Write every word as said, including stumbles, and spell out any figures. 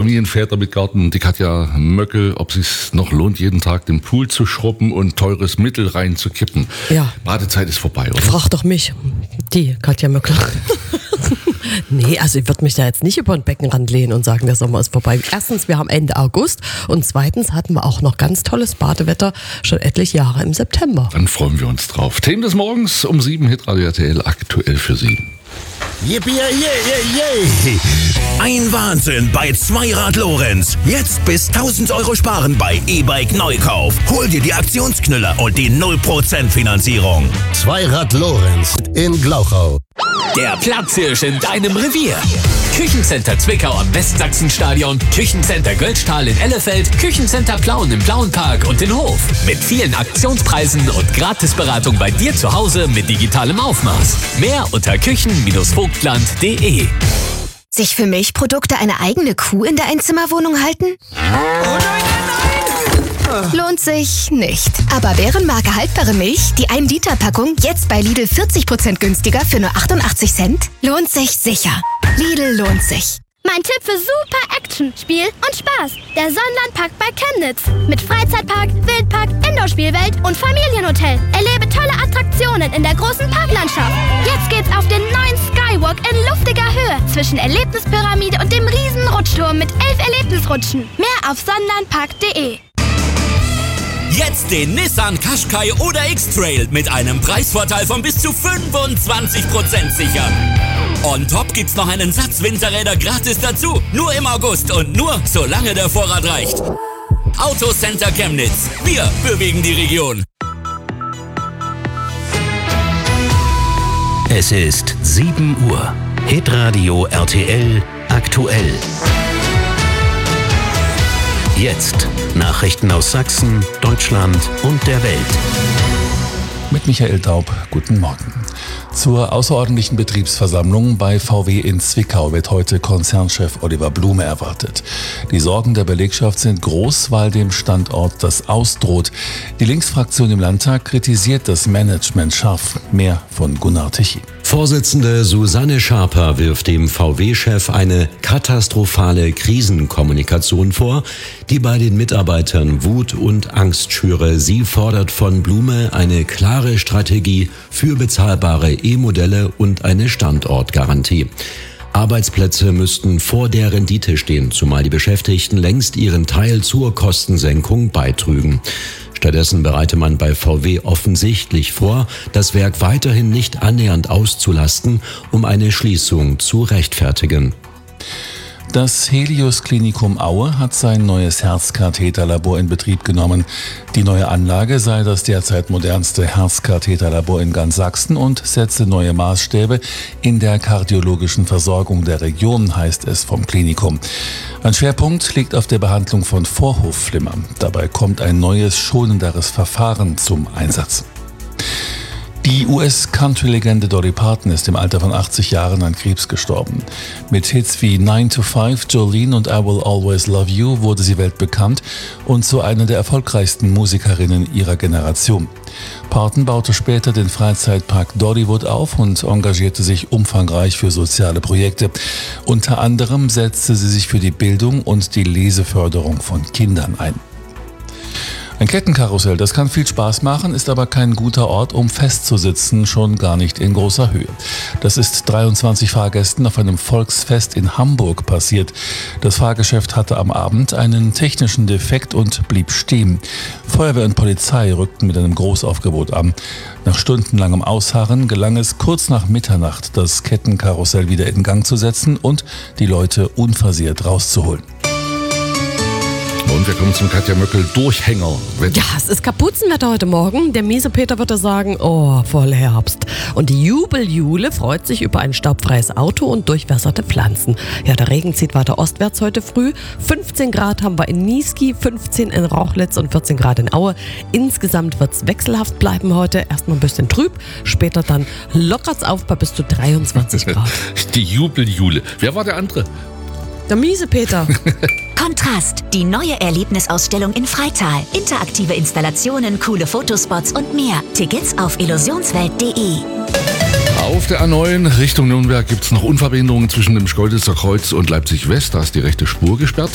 Familienväter mit Garten, die Katja Möckel, ob es sich noch lohnt, jeden Tag den Pool zu schrubben und teures Mittel reinzukippen. Ja. Badezeit ist vorbei, oder? Frag doch mich, die Katja Möckel. Nee, also ich würde mich da jetzt nicht über den Beckenrand lehnen und sagen, der Sommer ist vorbei. Erstens, wir haben Ende August und zweitens hatten wir auch noch ganz tolles Badewetter schon etliche Jahre im September. Dann freuen wir uns drauf. Themen des Morgens um sieben, Hitradio R T L, aktuell für Sie. Yippie, yeah, yeah, yeah. Ein Wahnsinn bei Zweirad Lorenz. Jetzt bis tausend Euro sparen bei E-Bike Neukauf. Hol dir die Aktionsknüller und die null Prozent Finanzierung. Zweirad Lorenz in Glauchau. Der Platzhirsch in deinem Revier. Küchencenter Zwickau am Westsachsenstadion, Küchencenter Götztal in Ellefeld, Küchencenter Plauen im Plauenpark und in Hof. Mit vielen Aktionspreisen und Gratisberatung bei dir zu Hause mit digitalem Aufmaß. Mehr unter küchen Bindestrich vogtland punkt de. Sich für Milchprodukte eine eigene Kuh in der Einzimmerwohnung halten? Lohnt sich nicht. Aber Bärenmarke haltbare Milch, die ein Liter Packung, jetzt bei Lidl vierzig Prozent günstiger für nur achtundachtzig Cent? Lohnt sich sicher. Lidl lohnt sich. Mein Tipp für super Action, Spiel und Spaß. Der Sonnenlandpark bei Chemnitz. Mit Freizeitpark, Wildpark, Indoor-Spielwelt und Familienhotel. Erlebe tolle Attraktionen in der großen Parklandschaft. Jetzt geht's auf den neuen Skywalk in luftiger Höhe zwischen Erlebnispyramide und dem riesen Rutschturm mit elf Erlebnisrutschen. Mehr auf sonnenlandpark punkt de. Jetzt den Nissan Qashqai oder X-Trail mit einem Preisvorteil von bis zu fünfundzwanzig Prozent sichern. On top gibt's noch einen Satz Winterräder gratis dazu. Nur im August und nur solange der Vorrat reicht. Autocenter Chemnitz. Wir bewegen die Region. Es ist sieben Uhr. Hitradio R T L aktuell. Jetzt Nachrichten aus Sachsen, Deutschland und der Welt. Mit Michael Daub, guten Morgen. Zur außerordentlichen Betriebsversammlung bei V W in Zwickau wird heute Konzernchef Oliver Blume erwartet. Die Sorgen der Belegschaft sind groß, weil dem Standort das ausdroht. Die Linksfraktion im Landtag kritisiert das Management scharf. Mehr von Gunnar Tichy. Vorsitzende Susanne Schaper wirft dem V W-Chef eine katastrophale Krisenkommunikation vor, die bei den Mitarbeitern Wut und Angst schüre. Sie fordert von Blume eine klare Strategie für bezahlbare E-Modelle und eine Standortgarantie. Arbeitsplätze müssten vor der Rendite stehen, zumal die Beschäftigten längst ihren Teil zur Kostensenkung beitrügen. Stattdessen bereite man bei V W offensichtlich vor, das Werk weiterhin nicht annähernd auszulasten, um eine Schließung zu rechtfertigen. Das Helios Klinikum Aue hat sein neues Herzkatheterlabor in Betrieb genommen. Die neue Anlage sei das derzeit modernste Herzkatheterlabor in ganz Sachsen und setze neue Maßstäbe in der kardiologischen Versorgung der Region, heißt es vom Klinikum. Ein Schwerpunkt liegt auf der Behandlung von Vorhofflimmer. Dabei kommt ein neues, schonenderes Verfahren zum Einsatz. Die U S-Country-Legende Dolly Parton ist im Alter von achtzig Jahren an Krebs gestorben. Mit Hits wie nine to five, Jolene und I Will Always Love You wurde sie weltbekannt und zu einer der erfolgreichsten Musikerinnen ihrer Generation. Parton baute später den Freizeitpark Dollywood auf und engagierte sich umfangreich für soziale Projekte. Unter anderem setzte sie sich für die Bildung und die Leseförderung von Kindern ein. Ein Kettenkarussell, das kann viel Spaß machen, ist aber kein guter Ort, um festzusitzen, schon gar nicht in großer Höhe. Das ist dreiundzwanzig Fahrgästen auf einem Volksfest in Hamburg passiert. Das Fahrgeschäft hatte am Abend einen technischen Defekt und blieb stehen. Feuerwehr und Polizei rückten mit einem Großaufgebot an. Nach stundenlangem Ausharren gelang es kurz nach Mitternacht, das Kettenkarussell wieder in Gang zu setzen und die Leute unversehrt rauszuholen. Und wir kommen zum Katja Möckel Durchhänger. Ja, es ist Kapuzenwetter heute Morgen. Der miese Peter würde sagen, oh, voll Herbst. Und die Jubeljule freut sich über ein staubfreies Auto und durchwässerte Pflanzen. Ja, der Regen zieht weiter ostwärts heute früh. fünfzehn Grad haben wir in Niesky, fünfzehn in Rauchlitz und vierzehn Grad in Aue. Insgesamt wird es wechselhaft bleiben heute. Erstmal ein bisschen trüb, später dann lockert's auf bei bis zu dreiundzwanzig Grad. Die Jubeljule. Wer war der andere? Der miese Peter. Kontrast, die neue Erlebnisausstellung in Freital. Interaktive Installationen, coole Fotospots und mehr. Tickets auf illusionswelt punkt de. Auf der A neun Richtung Nürnberg gibt es noch Unfallbehinderungen zwischen dem Schkeuditzer Kreuz und Leipzig West. Da ist die rechte Spur gesperrt.